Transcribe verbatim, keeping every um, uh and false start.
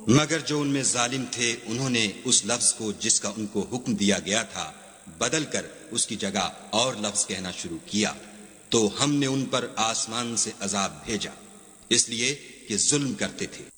मगर जो उनमें जालिम थे उन्होंने उस लफ्ज को जिसका उनको हुक्म दिया गया था बदल कर उसकी जगह और लफ्ज कहना शुरू किया, तो हमने उन पर आसमान से अजाब भेजा इसलिए कि जुल्म करते थे।